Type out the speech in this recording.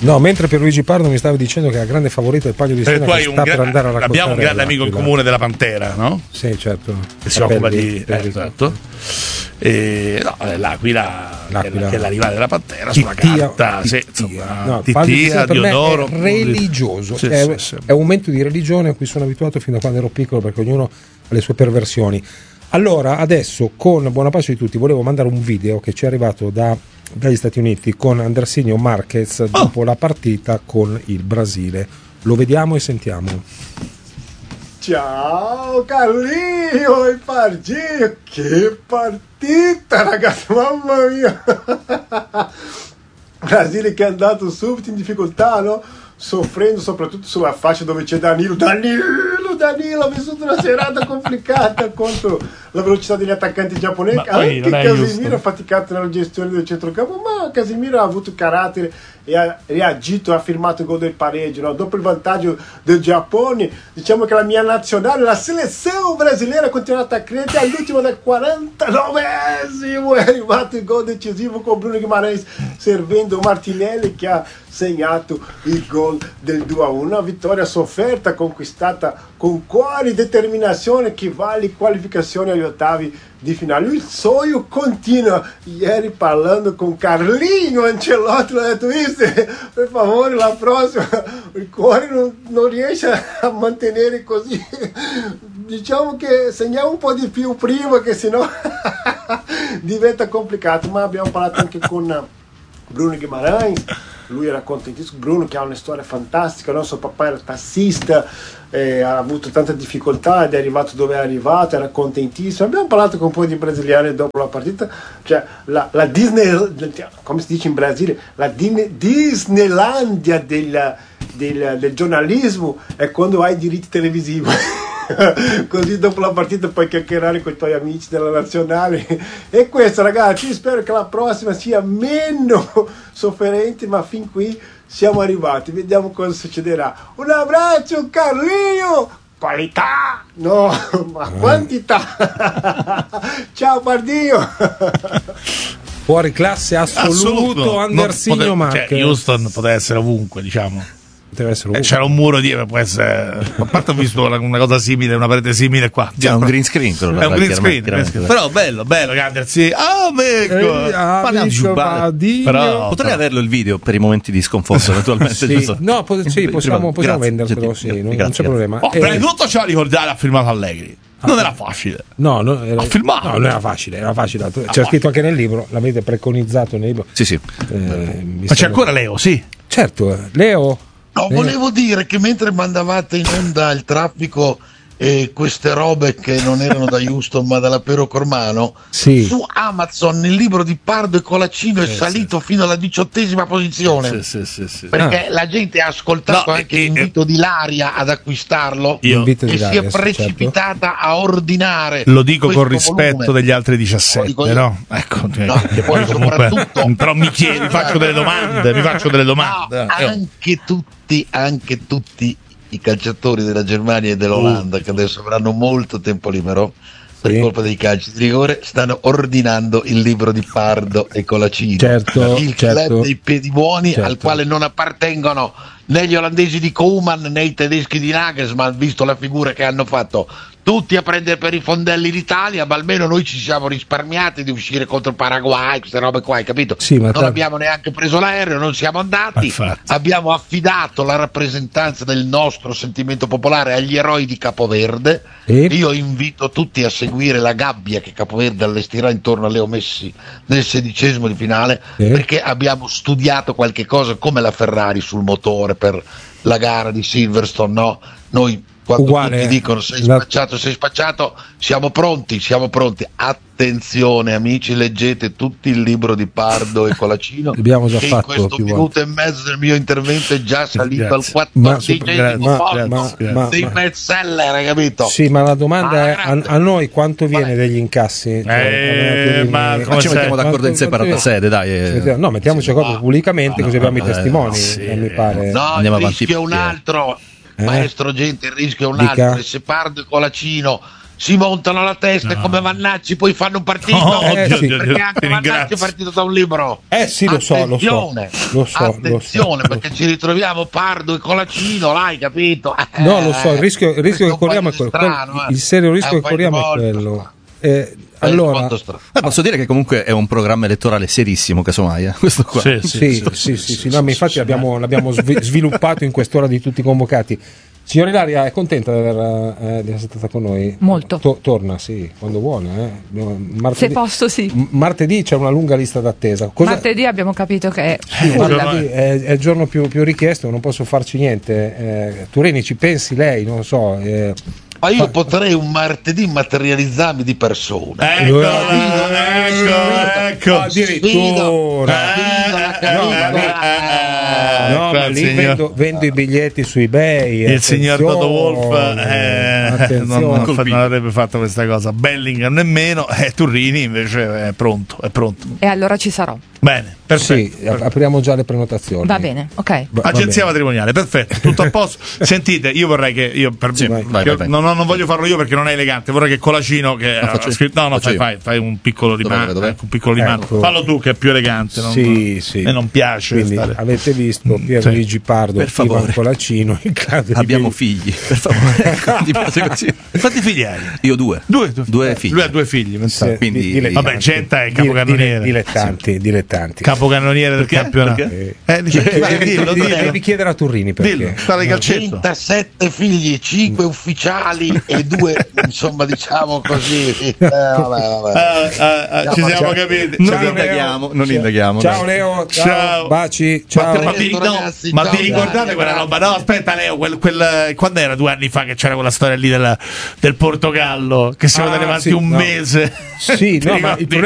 No, mentre Pierluigi Pardo mi stava dicendo che è la grande favorita del Pagno di Siena, che sta per andare a raccontare. Abbiamo un grande amico in comune della Pantera, no? Sì, certo. Che si occupa di esatto. L'Aquila, che è la rivale della Pantera sulla carta, Titia, Diodoro, è religioso, è un momento di religione a cui sono abituato fino a quando ero piccolo, perché ognuno ha le sue perversioni. Allora, adesso, con buona pace di tutti, volevo mandare un video che ci è arrivato dagli Stati Uniti con Andersinho Marquez dopo la partita con il Brasile. Lo vediamo e sentiamo. Ciao Carlino, il partito, che partita ragazzi, mamma mia. Brasile che è andato subito in difficoltà, no? Soffrendo soprattutto sulla fascia dove c'è Danilo ha vissuto una serata complicata contro la velocità degli attaccanti giapponesi, anche Casemiro ha faticato nella gestione del centrocampo, ma Casemiro ha avuto carattere e ha reagito, ha firmato il gol del pareggio, no? Dopo il vantaggio del Giappone, diciamo che la mia nazionale, la selezione brasiliana, ha continuato a credere. All'ultimo del 49esimo è arrivato il gol decisivo con Bruno Guimarães servendo Martinelli, che ha segnato il gol del 2-1, una vittoria sofferta, conquistata con cuore e determinazione, che vale qualificazione agli ottavi di finale. Il sogno continua. Ieri parlando con Carlino Ancelotti l'ho detto: per favore la prossima il cuore non riesce a mantenere così, diciamo che segniamo un po' di più prima, che sennò diventa complicato. Ma abbiamo parlato anche con Bruno Guimarães, lui era contentissimo. Bruno, che ha una storia fantastica, no? Suo papà era tassista, ha avuto tante difficoltà ed è arrivato dove è arrivato, era contentissimo. Abbiamo parlato con un po' di brasiliani dopo la partita, cioè la Disney, come si dice in Brasile, la Disneylandia del giornalismo è quando hai diritti televisivi. Così dopo la partita puoi chiacchierare con i tuoi amici della nazionale. E questo, ragazzi, spero che la prossima sia meno sofferente, ma fin qui siamo arrivati, vediamo cosa succederà. Un abbraccio Carlino, qualità no, ma quantità. Ciao Pardino. Fuori classe assoluto Andersinho Marquez. Cioè, Houston poteva essere ovunque, diciamo. C'era un muro dietro, può essere. A parte ho visto una cosa simile, una parete simile qua. È un green screen, è un green screen. Però bello che Andersi. Però potrei averlo il video per i momenti di sconforto, naturalmente. Sì. No, possiamo venderlo, sì, non c'è problema. Prima di tutto ce la ricordare, ha firmato Allegri. Non era facile. No, ha filmato. No, non era facile, C'è scritto anche nel libro, l'avete preconizzato nel libro. Sì. Ma c'è ancora Leo, sì. Certo, Leo. No, volevo dire che mentre mandavate in onda il traffico e queste robe che non erano da Houston ma dalla Pero Cormano, su Amazon il libro di Pardo e Colacino è salito fino alla 18ª posizione, perché la gente ha ascoltato anche l'invito di Laria ad acquistarlo e si è precipitata a ordinare. Lo dico con rispetto degli altri 17, no? Ecco, che poi soprattutto però mi faccio delle domande, anche tutti i calciatori della Germania e dell'Olanda, che adesso avranno molto tempo libero per colpa dei calci di rigore, stanno ordinando il libro di Pardo e Colacino, il club dei piedi buoni, al quale non appartengono né gli olandesi di Koeman né i tedeschi di Nagelsmann, visto la figura che hanno fatto. Tutti a prendere per i fondelli l'Italia, ma almeno noi ci siamo risparmiati di uscire contro il Paraguay, queste robe qua, hai capito? Sì, non abbiamo neanche preso l'aereo, non siamo andati, abbiamo affidato la rappresentanza del nostro sentimento popolare agli eroi di Capoverde. Io invito tutti a seguire la gabbia che Capoverde allestirà intorno a Leo Messi nel 16° di finale, perché abbiamo studiato qualche cosa come la Ferrari sul motore per la gara di Silverstone, no? Noi quando tutti dicono sei spacciato, siamo pronti. Attenzione amici, leggete tutti il libro di Pardo e Colacino. Abbiamo già che fatto in questo minuto e mezzo del mio intervento è già salito al 14° dei bestseller, hai capito? Sì, ma la domanda è a noi quanto viene degli incassi? Ma ci mettiamo d'accordo in separata sede, dai. No, mettiamoci d'accordo pubblicamente, così abbiamo i testimoni, mi pare. No, andiamo avanti. Un altro. Maestro Gente, il rischio è un altro, e se Pardo e Colacino si montano la testa come Vannacci, poi fanno un partito, perché anche Vannacci è partito da un libro. Sì, lo so. Attenzione, perché ci ritroviamo Pardo e Colacino, l'hai capito? No, lo so, il rischio che corriamo è quello. Il serio rischio che corriamo è quello. Allora, posso dire che comunque è un programma elettorale serissimo, casomai, questo qua. Sì, no, ma infatti l'abbiamo sviluppato in quest'ora di tutti i convocati. Signora Ilaria, è contenta di essere stata con noi? Molto. Torna, sì, quando vuole. Se posso, sì. Martedì c'è una lunga lista d'attesa. Martedì abbiamo capito che martedì è il giorno più richiesto, non posso farci niente. Turini, ci pensi lei? Non so. Ma io potrei un martedì materializzarmi di persona. Ecco. Addirittura. No, ma lì vendo i biglietti su eBay. Il signor Toto Wolff non avrebbe fatto questa cosa. Bellingham nemmeno. Turrini invece è pronto. E allora ci sarò. Bene, perfetto. Sì, apriamo già le prenotazioni. Va bene, ok. Agenzia patrimoniale, perfetto, tutto a posto. Sentite, io vorrei che vai. Non voglio farlo io perché non è elegante. Vorrei che Colacino che ha scritto fai un piccolo rimando. Fallo tu che è più elegante. Sì. E non piace. Quindi avete visto Pierluigi Pardo, per favore. Colacino. Abbiamo figli, per favore. Quanti figli hai? Io due figli. Lui ha 2 figli. Quindi vabbè, Genta è capocannoniere. Dilettanti. Capocannoniere del campionato. Devi chiedere a Turrini perché. Dillo, 37 figli, 5 ufficiali e 2, insomma, diciamo così. Ci siamo capiti. Non indaghiamo. Ciao Leo, ciao. Baci, ciao. Ma vi ricordate quella roba? No, aspetta Leo, quando era 2 anni fa che c'era quella storia lì del Portogallo che siamo andati avanti un mese? Sì, no, ma il problema